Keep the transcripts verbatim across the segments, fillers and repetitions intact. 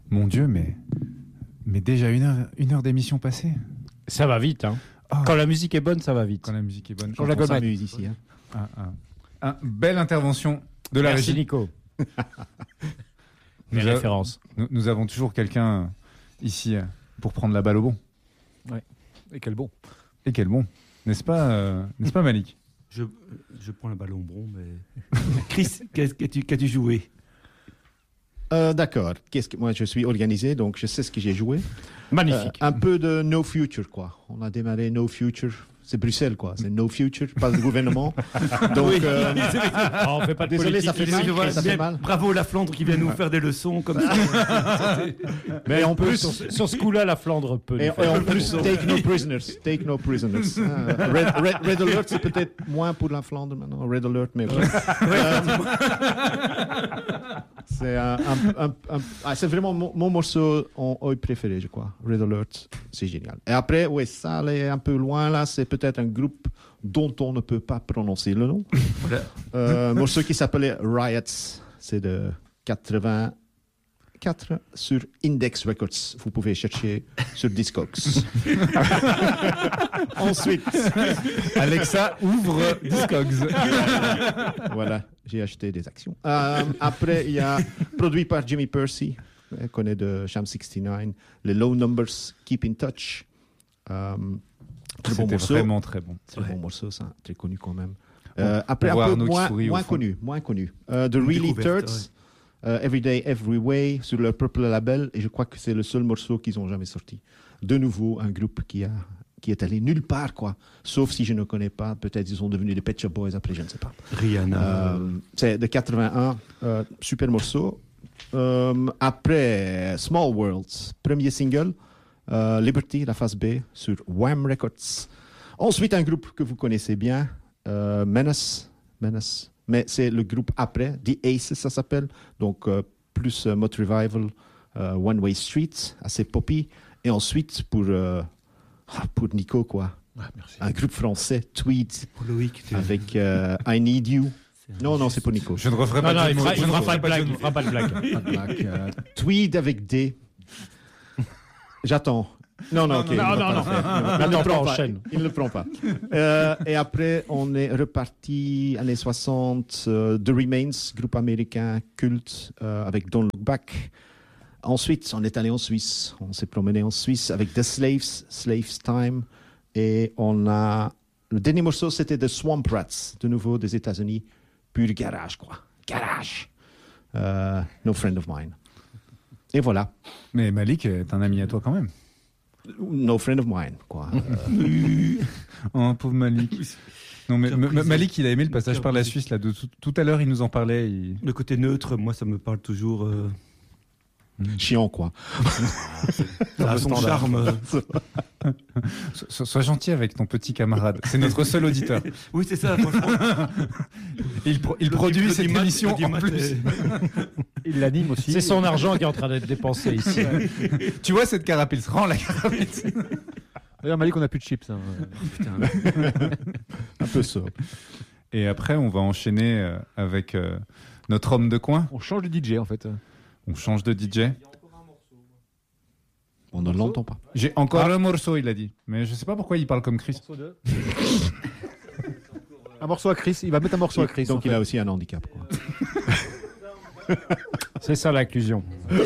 Mon Dieu, mais, mais déjà une heure, une heure d'émission passée. Ça va vite, hein. Oh. Quand la musique est bonne, ça va vite. Quand la musique est bonne. On la s'amuse ici. Hein. Un, un, un, belle intervention de la Merci régie. Nico. Nous, Mes a, références. Nous, nous avons toujours quelqu'un ici pour prendre la balle au bon. Ouais. Et quel bon. Et quel bon. N'est-ce pas, euh, n'est-ce pas Malik? je, je prends la balle au bon, mais... Chris, qu'est-ce que tu, qu'as-tu joué? Euh, d'accord. Qu'est-ce que moi je suis organisé, donc je sais ce que j'ai joué. Magnifique. Euh, un peu de No Future, quoi. On a démarré No Future. C'est Bruxelles, quoi. C'est No Future, pas le gouvernement. Donc, oui. euh, oh, on fait pas de désolé, ça fait mal. Je vois, ça fait mal. Bravo la Flandre qui vient nous faire des leçons comme ça. Mais en plus, sur, sur ce coup-là, la Flandre peut. Et, et en plus, take no prisoners. Take no prisoners. Ah, Red, Red, Red Alert, c'est peut-être moins pour la Flandre maintenant. Red Alert, mais ouais. euh, c'est un, un, un, un, ah, c'est vraiment mon, mon morceau en œil préféré, je crois. Red Alert, c'est génial. Et après, ouais, ça allait un peu loin là. C'est peut-être un groupe dont on ne peut pas prononcer le nom. Voilà. Euh, un morceau qui s'appelait Riots. C'est de quatre-vingt-quatre sur Index Records. Vous pouvez chercher sur Discogs. Ensuite, Alexa ouvre Discogs. voilà, j'ai acheté des actions. Euh, après, il y a produit par Jimmy Percy, on connaît de Sham soixante-neuf, les Low Numbers, Keep in Touch. Euh, très bon C'était morceau. vraiment très bon. Très Ouais. bon morceau, ça, très connu quand même. Euh, après, on voit un peu Arnaud qui moins, sourit au moins fond. connu, moins connu. Euh, The Une Really découverte, Turds, euh, Everyday Every Way sur leur propre label, et je crois que c'est le seul morceau qu'ils ont jamais sorti. De nouveau, un groupe qui a qui est allé nulle part, quoi. Sauf si je ne connais pas, peut-être ils sont devenus des Pet Shop Boys après, je ne sais pas. Rihanna. Euh, c'est de quatre-vingt-un, euh, super morceau. Euh, après, Small Worlds, premier single, euh, Liberty, la face B, sur Wham Records. Ensuite, un groupe que vous connaissez bien, euh, Menace, Menace, mais c'est le groupe après, The Aces, ça s'appelle, donc euh, plus euh, Mot Revival, euh, One Way Street, assez poppy. Et ensuite, pour, euh, pour Nico, quoi, Ah, merci. un groupe français, Tweed, Pour Loïc, tu- avec euh, I Need You. Non, non, c'est pour Nico. Je ne referai Non, pas non, de il mots- fera, je il ne fera referai pas de blague. de Il fera pas de blague. Pas de blague, euh, Tweed avec D. J'attends. Non, non, ok. non, il va non, pas non. le faire. Il ne Maintenant, le prend on pas. enchaîne. Il ne le prend pas. Euh, et après, on est reparti années soixante. euh, The Remains, groupe américain culte euh, avec Don't Look Back. Ensuite, on est allé en Suisse. On s'est promené en Suisse avec The Slaves, Slaves Time. Et on a. Le dernier morceau, c'était The Swamp Rats, de nouveau des États-Unis. Pur garage, quoi. Garage. Euh, no friend of mine. Et voilà. Mais Malik est un ami à toi quand même. No friend of mine, quoi. Euh, Oh, pauvre Malik. Non, mais J'ai M- apprécié. Malik, il a aimé le passage J'ai par la apprécié. Suisse. Là, de tout, tout à l'heure, il nous en parlait. Il... Le côté neutre, moi, ça me parle toujours. Euh, chiant, quoi. ça a son charme. euh. So- Sois gentil avec ton petit camarade. C'est notre seul auditeur. Oui, c'est ça, franchement. Il, pro- il Le produit dimat- cette le dimat- émission le dimat en plus. est- Il l'anime aussi. C'est son argent qui est en train d'être dépensé ici. Tu vois cette carapils, rends la carapils. D'ailleurs, Malik, on n'a plus de chips. Hein. Putain. Un peu ça. Et après, on va enchaîner euh, avec euh, notre homme de coin. On change de D J en fait. On change de D J. On ne l'entend pas. J'ai encore un morceau, il a dit. Mais je sais pas pourquoi il parle comme Chris. Un morceau à Chris. Il va mettre un morceau à Chris. Donc en il fait. a aussi un handicap, quoi. C'est ça l'inclusion.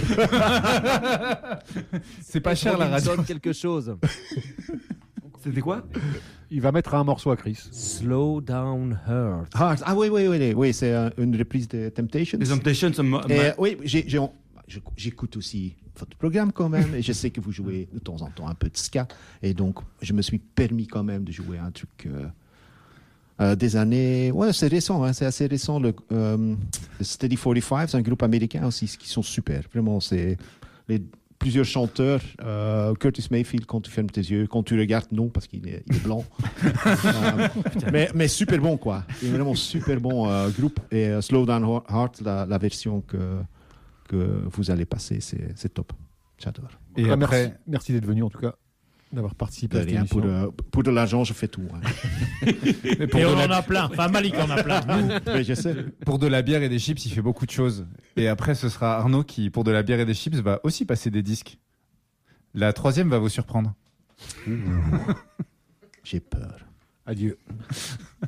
C'est pas cher la radio. Donne quelque chose. C'était quoi? Il va mettre un morceau à Chris. Slow down heart. Ah, ah oui, oui, oui, oui, oui, c'est euh, une reprise de Temptations. Les Temptations, ça m'a- Et, m'a- oui, j'ai, j'ai- je- j'écoute aussi votre programme quand même, et je sais que vous jouez de temps en temps un peu de ska, et donc je me suis permis quand même de jouer un truc euh, euh, des années. Ouais, c'est récent, hein, c'est assez récent. Le, euh, le Steady quarante-cinq, c'est un groupe américain aussi qui sont super. Vraiment, c'est les plusieurs chanteurs. euh, Curtis Mayfield, quand tu fermes tes yeux, quand tu regardes, non, parce qu'il est, il est blanc. Euh, mais, mais super bon, quoi. C'est vraiment super bon euh, groupe. Et euh, Slow Down Heart, la, la version que, que vous allez passer, c'est, c'est top. J'adore. Et Ah, après, merci, merci d'être venu en tout cas. D'avoir participé De à cette rien, émission. pour, de, pour de l'argent, je fais tout. hein. Mais pour, Et de on la, en a plein. Enfin, Malik en a plein. Nous, Mais je sais. pour de la bière et des chips, il fait beaucoup de choses. Et après, ce sera Arnaud qui, pour de la bière et des chips, va aussi passer des disques. La troisième va vous surprendre. J'ai peur. Adieu.